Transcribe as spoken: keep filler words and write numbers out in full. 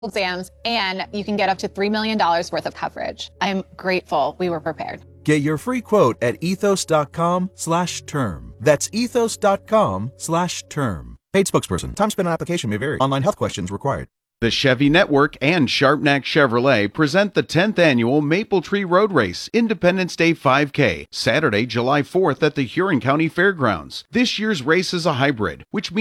exams, and you can get up to three million dollars worth of coverage. I'm grateful we were prepared. Get your free quote at ethos.com slash term. That's ethos.com slash term. Paid spokesperson. Time spent on application may vary. Online health questions required. The Chevy Network and Sharpnack Chevrolet present the tenth Annual Maple Tree Road Race Independence Day five K, Saturday, July fourth at the Huron County Fairgrounds. This year's race is a hybrid, which means